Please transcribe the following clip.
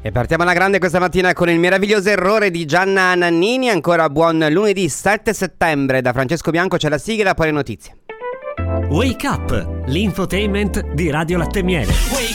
E partiamo alla grande questa mattina con il meraviglioso errore di Gianna Nannini. Ancora buon lunedì 7 settembre. Da Francesco Bianco c'è la sigla, poi le notizie. Wake Up, l'infotainment di Radio Latte Miele.